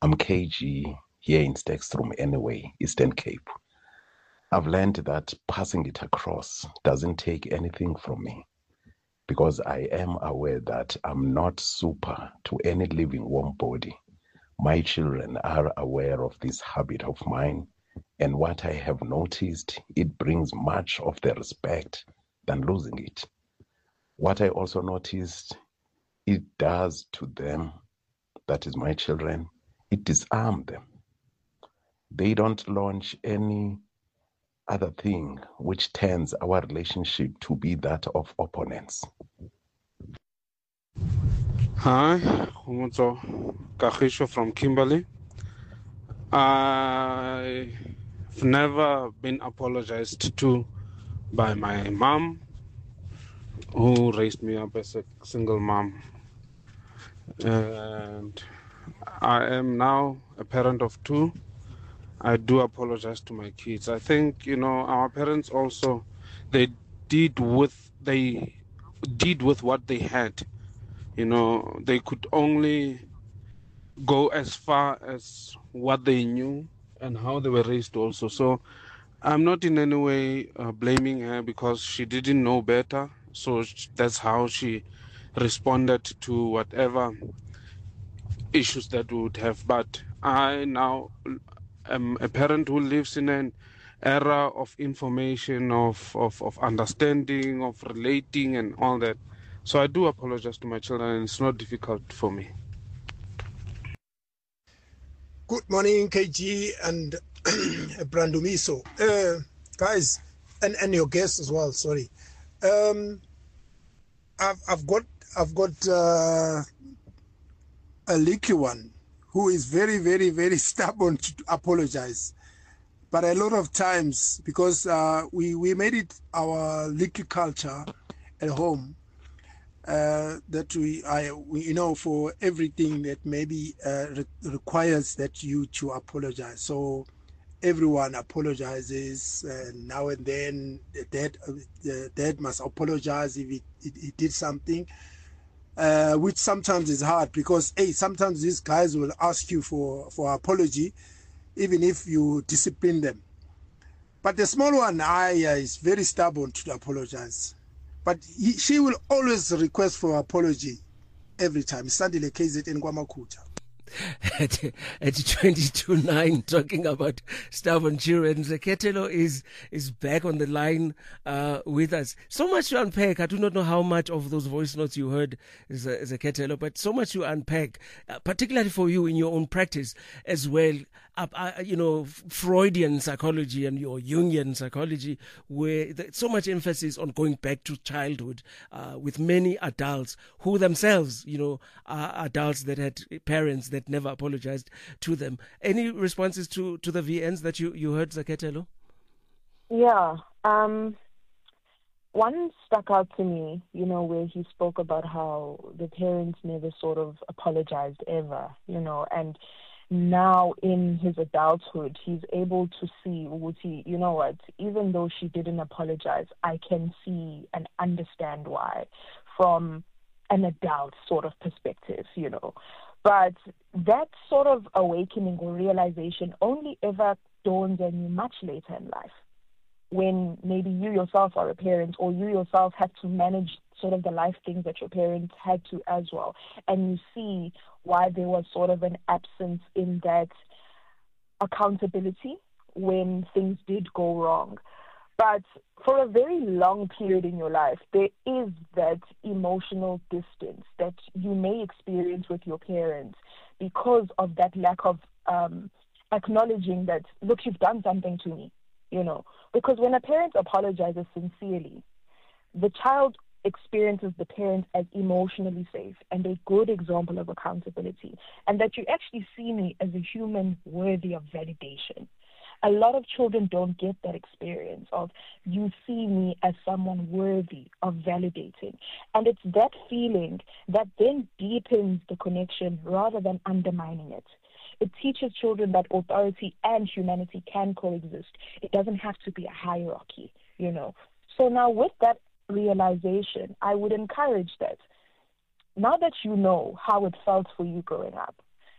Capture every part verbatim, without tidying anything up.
I'm K G here in Stekstrom anyway, Eastern Cape. I've learned that passing it across doesn't take anything from me because I am aware that I'm not super to any living warm body. My children are aware of this habit of mine, and what I have noticed, it brings much of the respect than losing it. What I also noticed, it does to them, that is my children, it disarms them. They don't launch any other thing which turns our relationship to be that of opponents. Hi, Humutso Kahisho from Kimberley. I've never been apologized to by my mom, who raised me up as a single mom. And I am now a parent of two. I do apologize to my kids. I think, you know, our parents also, they did with, they did with what they had. You know, they could only go as far as what they knew and how they were raised also. So I'm not in any way uh, blaming her because she didn't know better. So sh- that's how she responded to whatever issues that we would have. But I now am a parent who lives in an era of information, of, of, of understanding, of relating and all that. So I do apologize to my children, and it's not difficult for me. Good morning, K G and Brandumiso. Uh, guys, and, and your guests as well, sorry. Um, I've, I've got, I've got uh, a leaky one who is very, very, very stubborn to apologize. But a lot of times, because uh, we, we made it our leaky culture at home, uh, that we, I, we, you know, for everything that maybe uh, re requires that you to apologize. So everyone apologizes, and now and then the dad, uh, the dad must apologize if he, he, he did something, uh, which sometimes is hard because, hey, sometimes these guys will ask you for, for apology, even if you discipline them. But the small one, I, uh, is very stubborn to apologize. But he, she will always request for apology every time. Sandile K Z N Kwamakuta. At, at twenty-two nine, talking about stubborn children, Zeketelo is is back on the line uh, with us. So much to unpack. I do not know how much of those voice notes you heard, Zeketelo, but so much to unpack, uh, particularly for you in your own practice as well. Uh, uh, you know, Freudian psychology and your Jungian psychology, where there's so much emphasis on going back to childhood uh, with many adults who themselves, you know, are adults that had parents that never apologized to them. Any responses to, to the V Ns that you, you heard, Zaketelo? Yeah. Um, one stuck out to me, you know, where he spoke about how the parents never sort of apologized ever, you know, and now in his adulthood, he's able to see, Uguti, you know what, even though she didn't apologize, I can see and understand why from an adult sort of perspective, you know. But that sort of awakening or realization only ever dawns on you much later in life, when maybe you yourself are a parent or you yourself have to manage sort of the life things that your parents had to as well. And you see why there was sort of an absence in that accountability when things did go wrong. But for a very long period in your life, there is that emotional distance that you may experience with your parents because of that lack of um, acknowledging that, look, you've done something to me, you know. Because when a parent apologizes sincerely, the child experiences the parent as emotionally safe and a good example of accountability, and that you actually see me as a human worthy of validation. A lot of children don't get that experience of you see me as someone worthy of validating. And it's that feeling that then deepens the connection rather than undermining it. It teaches children that authority and humanity can coexist. It doesn't have to be a hierarchy, you know. So now with that realization, I would encourage that now that you know how it felt for you growing up,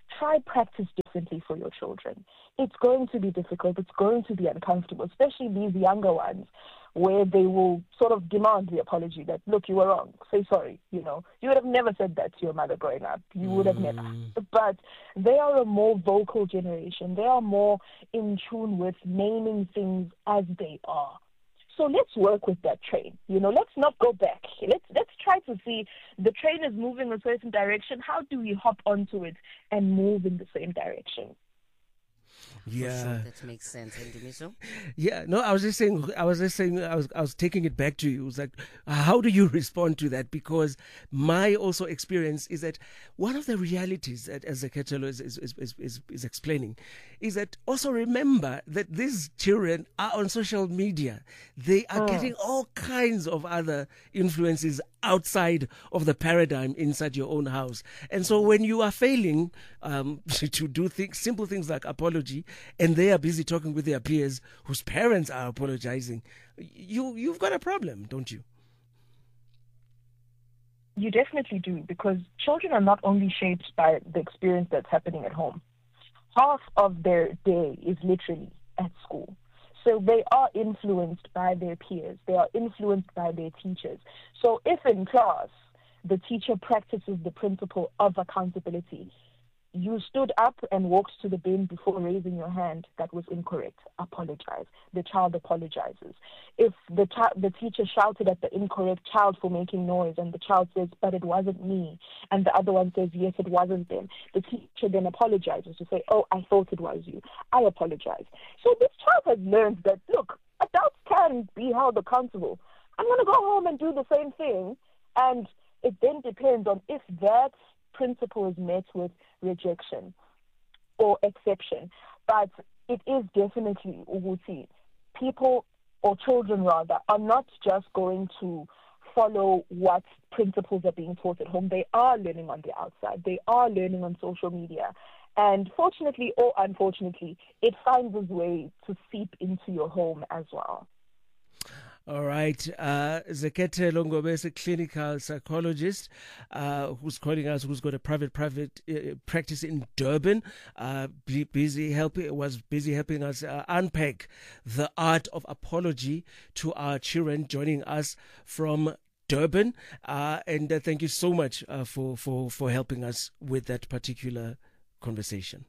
try practice differently for your children. It's going to be difficult. It's going to be uncomfortable, especially these younger ones, where they will sort of demand the apology that, look, you were wrong, say sorry. You know, you would have never said that to your mother growing up. You would have never. But they are a more vocal generation. They are more in tune with naming things as they are. So let's work with that train. You know, let's not go back. Let's let's try to see the train is moving a certain direction. How do we hop onto it and move in the same direction? Yeah, sure, that makes sense. And Dimiso? Yeah, no, I was just saying, I was just saying, I was, I was taking it back to you. It was like, how do you respond to that? Because my also experience is that one of the realities that, as Zeketelo is, is, is, is, is explaining, is that also remember that these children are on social media. They are oh. getting all kinds of other influences outside of the paradigm inside your own house. And so when you are failing um, to do things, simple things like apology, and they are busy talking with their peers whose parents are apologizing, you, you've got a problem, don't you? You definitely do, because children are not only shaped by the experience that's happening at home. Half of their day is literally at school. So they are influenced by their peers. They are influenced by their teachers. So if in class the teacher practices the principle of accountability, you stood up and walked to the bin before raising your hand, that was incorrect. Apologize. The child apologizes. If the ta- the teacher shouted at the incorrect child for making noise and the child says, but it wasn't me, and the other one says, yes, it wasn't them, the teacher then apologizes to say, oh, I thought it was you. I apologize. So this child has learned that, look, adults can be held accountable. I'm going to go home and do the same thing, and it then depends on if that principle is met with rejection or exception. But it is definitely, Uguti, people or children rather are not just going to follow what principles are being taught at home. They are learning on the outside. They are learning on social media. And fortunately or unfortunately, it finds its way to seep into your home as well. All right. Uh, Zeketelo Ngobese is a clinical psychologist uh, who's calling us, who's got a private private uh, practice in Durban, uh, busy helping, was busy helping us uh, unpack the art of apology to our children, joining us from Durban. Uh, and uh, thank you so much uh, for, for, for helping us with that particular conversation.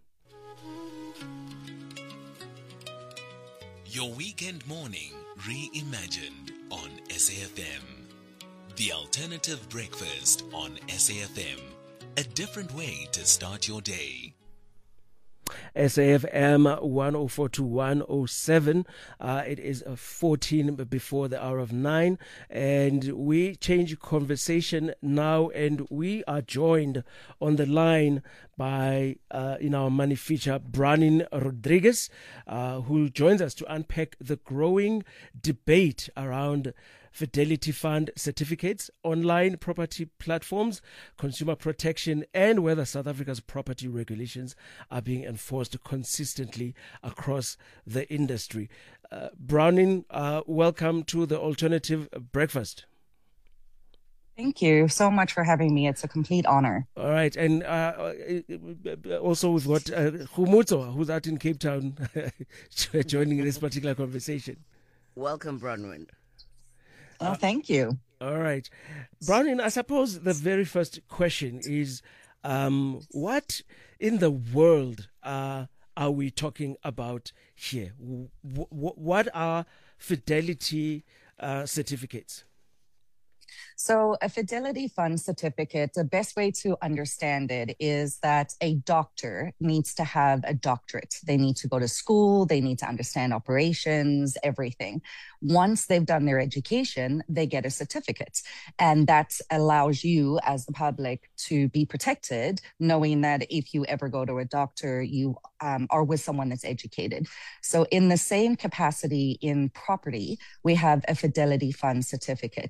Your weekend morning reimagined on S A F M. The Alternative Breakfast on S A F M. A different way to start your day. S A F M one oh four to one oh seven. Uh, it is uh, fourteen before the hour of nine, and we change conversation now, and we are joined on the line by, uh, in our money feature, Browning Rodriguez, uh, who joins us to unpack the growing debate around Fidelity Fund certificates, online property platforms, consumer protection, and whether South Africa's property regulations are being enforced consistently across the industry. Uh, Browning, uh, welcome to the Alternative Breakfast. Thank you so much for having me. It's a complete honor. All right. And uh, also we've got uh, Khumutso, who's out in Cape Town, joining this particular conversation. Welcome, Bronwyn. Oh, thank you. All right. Browning, I suppose the very first question is, um, what in the world uh, are we talking about here? W- w- what are Fidelity uh, certificates? So a Fidelity Fund certificate, the best way to understand it is that a doctor needs to have a doctorate. They need to go to school. They need to understand operations, everything. Once they've done their education, they get a certificate. And that allows you as the public to be protected, knowing that if you ever go to a doctor, you um, are with someone that's educated. So in the same capacity in property, we have a Fidelity Fund certificate.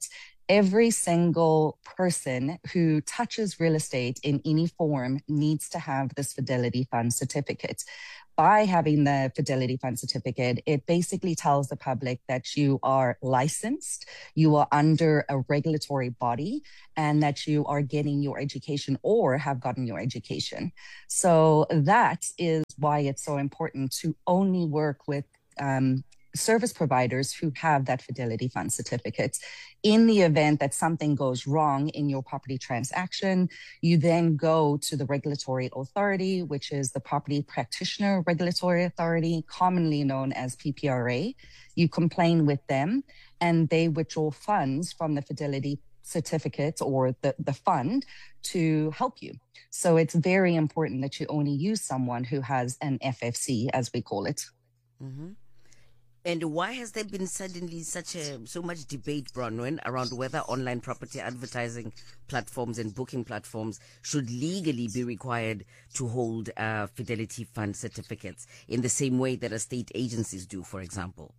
Every single person who touches real estate in any form needs to have this Fidelity Fund certificate. By having the Fidelity Fund certificate, it basically tells the public that you are licensed, you are under a regulatory body, and that you are getting your education or have gotten your education. So that is why it's so important to only work with um, service providers who have that Fidelity Fund certificate. In the event that something goes wrong in your property transaction, you then go to the regulatory authority, which is the Property Practitioner Regulatory Authority, commonly known as P P R A. You complain with them, and they withdraw funds from the Fidelity certificate or the, the fund to help you. So it's very important that you only use someone who has an F F C, as we call it. Mm-hmm. And why has there been suddenly such a so much debate, Bronwyn, around whether online property advertising platforms and booking platforms should legally be required to hold uh, Fidelity Fund certificates in the same way that estate agencies do, for example?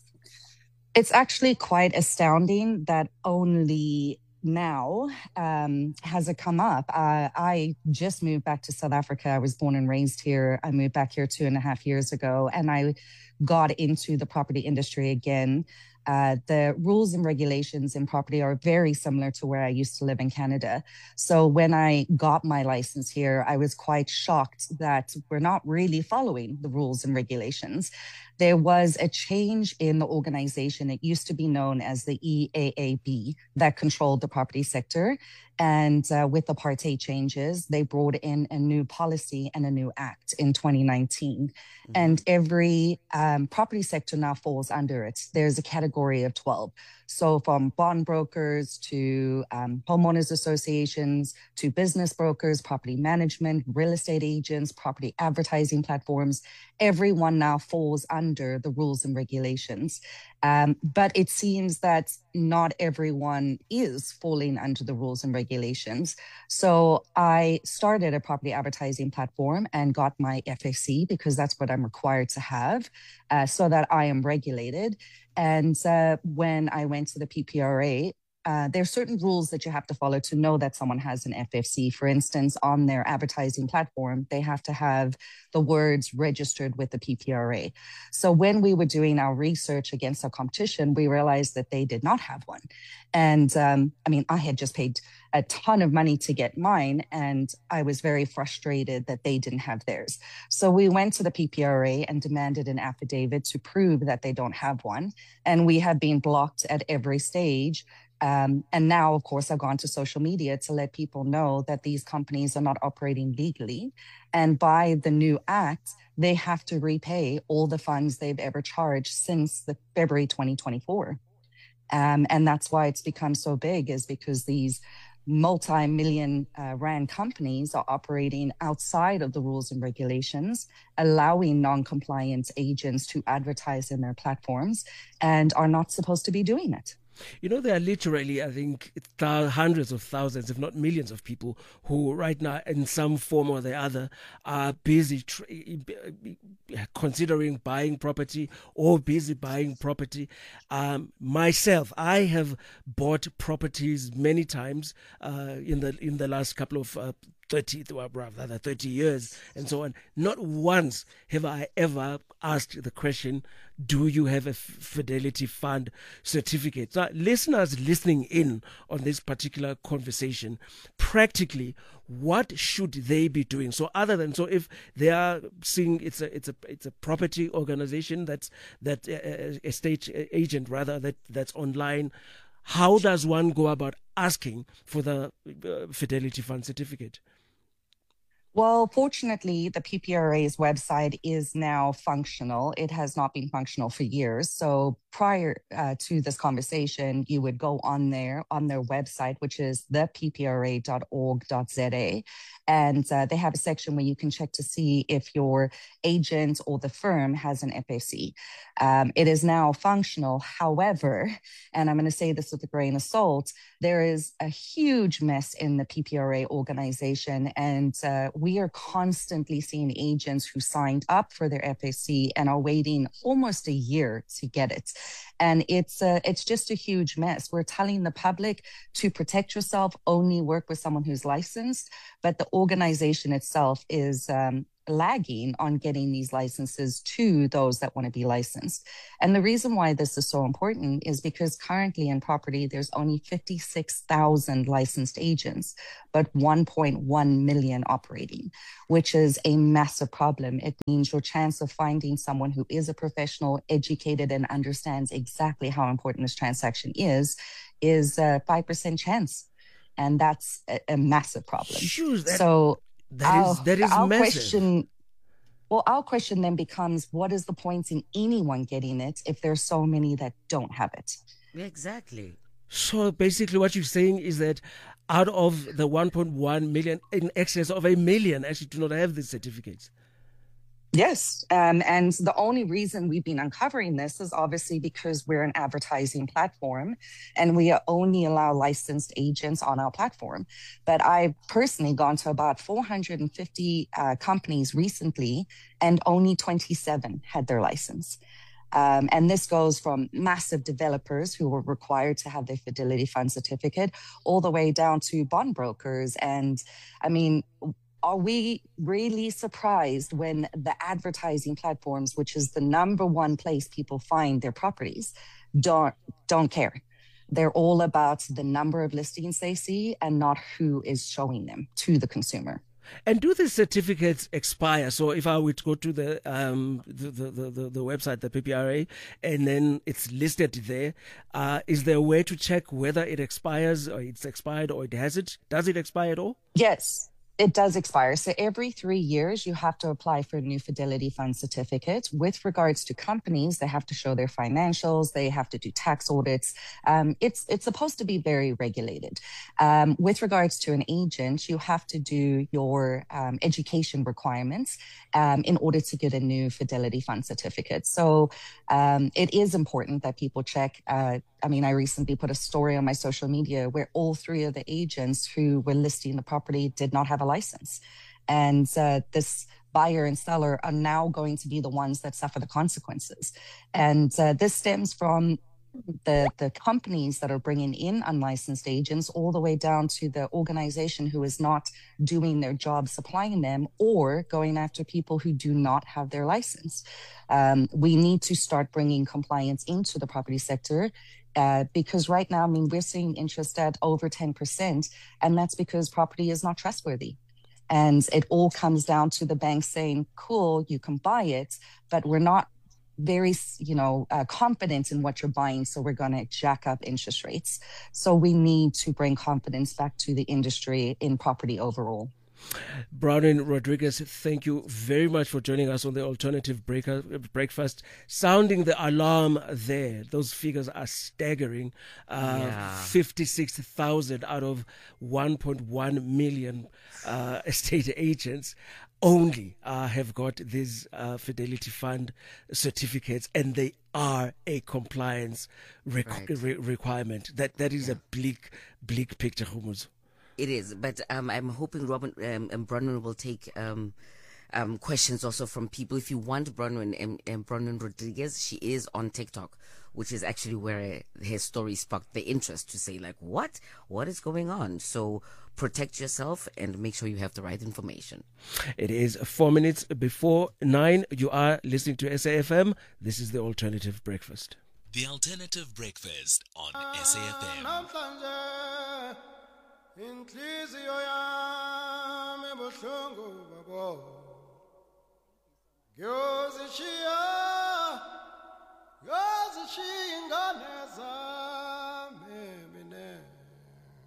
It's actually quite astounding that only now um, has it come up. Uh, I just moved back to South Africa. I was born and raised here. I moved back here two and a half years ago, and I got into the property industry again. Uh, the rules and regulations in property are very similar to where I used to live in Canada. So when I got my license here, I was quite shocked that we're not really following the rules and regulations. There was a change in the organization. It used to be known as the E A A B that controlled the property sector. And uh, with the Part A changes, they brought in a new policy and a new act in twenty nineteen. Mm-hmm. And every um, property sector now falls under it. There's a category of twelve. So from bond brokers to um, homeowners associations to business brokers, property management, real estate agents, property advertising platforms, everyone now falls under the rules and regulations. Um, but it seems that not everyone is falling under the rules and regulations. So I started a property advertising platform and got my F F C because that's what I'm required to have uh, so that I am regulated. And uh, when I went to the P P R A, uh, there are certain rules that you have to follow to know that someone has an F F C. For instance, on their advertising platform, they have to have the words registered with the P P R A. So when we were doing our research against our competition, we realized that they did not have one. And um, I mean, I had just paid a ton of money to get mine, and I was very frustrated that they didn't have theirs. So we went to the P P R A and demanded an affidavit to prove that they don't have one. And we have been blocked at every stage. Um, and now, of course, I've gone to social media to let people know that these companies are not operating legally. And by the new act, they have to repay all the funds they've ever charged since the February twenty twenty-four. Um, and that's why it's become so big, is because these multi-million uh, rand companies are operating outside of the rules and regulations, allowing non-compliant agents to advertise in their platforms and are not supposed to be doing it. You know, there are literally, I think, th- hundreds of thousands, if not millions of people who right now, in some form or the other, are busy tr- considering buying property or busy buying property. Um, myself, I have bought properties many times uh, in the in the last couple of uh, thirty, well, rather thirty years and so on. Not once have I ever asked the question, do you have a Fidelity Fund certificate? Now, listeners listening in on this particular conversation, practically, what should they be doing? So other than, so if they are seeing it's a it's a it's a property organization that's that uh, estate agent rather that that's online, how does one go about asking for the uh, Fidelity Fund certificate? Well, fortunately, the P P R A's website is now functional. It has not been functional for years. So prior uh, to this conversation, you would go on there, on their website, which is the p p r a dot org dot z a. And uh, they have a section where you can check to see if your agent or the firm has an F F C. Um, it is now functional. However, and I'm going to say this with a grain of salt, there is a huge mess in the P P R A organization. And uh, we are constantly seeing agents who signed up for their F A C and are waiting almost a year to get it. And it's uh, it's just a huge mess. We're telling the public to protect yourself, only work with someone who's licensed, but the organization itself is um, lagging on getting these licenses to those that want to be licensed. And the reason why this is so important is because currently in property, there's only fifty-six thousand licensed agents, but one point one million operating, which is a massive problem. It means your chance of finding someone who is a professional, educated, and understands exactly how important this transaction is, is a five percent chance. And that's a, a massive problem. Shoot, that- so That is, that is our massive. question, well, our question then becomes, what is the point in anyone getting it if there's so many that don't have it? Exactly. So basically what you're saying is that out of the one point one million, in excess of a million actually do not have these certificates. Yes. Um, and the only reason we've been uncovering this is obviously because we're an advertising platform and we only allow licensed agents on our platform. But I've personally gone to about four hundred fifty uh, companies recently, and only twenty-seven had their license. Um, and this goes from massive developers who were required to have their Fidelity Fund certificate all the way down to bond brokers. And I mean, are we really surprised when the advertising platforms, which is the number one place people find their properties, don't don't care? They're all about the number of listings they see and not who is showing them to the consumer. And do the certificates expire? So if I were to go to the um the the, the, the website, the P P R A, and then it's listed there, uh, is there a way to check whether it expires or it's expired or it hasn't? Does it expire at all? Yes. It does expire. So every three years, you have to apply for a new Fidelity Fund certificate. With regards to companies, they have to show their financials. They have to do tax audits. Um, it's it's supposed to be very regulated. Um, with regards to an agent, you have to do your um, education requirements um, in order to get a new Fidelity Fund certificate. So um, it is important that people check. Uh, I mean, I recently put a story on my social media where all three of the agents who were listing the property did not have a license. And uh, this buyer and seller are now going to be the ones that suffer the consequences. And uh, this stems from the, the companies that are bringing in unlicensed agents all the way down to the organization who is not doing their job supplying them or going after people who do not have their license. Um, we need to start bringing compliance into the property sector. Uh, because right now, I mean, we're seeing interest at over ten percent, and that's because property is not trustworthy. And it all comes down to the bank saying, cool, you can buy it, but we're not very, you know, uh, confident in what you're buying, so we're going to jack up interest rates. So we need to bring confidence back to the industry in property overall. Bronwyn Rodriguez, thank you very much for joining us on the Alternative Breaker, Breakfast. Sounding the alarm there. Those figures are staggering. Uh, Yeah. fifty-six thousand out of one point one million uh, estate agents only uh, have got these uh, Fidelity Fund certificates, and they are a compliance requ- Right. re- requirement. That That is a bleak, bleak picture, Humuzo. It is, but um, I'm hoping Robin um, and Bronwyn will take um, um, questions also from people. If you want Bronwyn and, and Bronwyn Rodriguez, she is on TikTok, which is actually where her story sparked the interest to say, like, what? What is going on? So protect yourself and make sure you have the right information. It is four minutes before nine. You are listening to S A F M. This is the Alternative Breakfast. The Alternative Breakfast on S A F M. Inhliziyo yami ebuhlungu babo ngiyozishiya ngiyozishiya ingane zami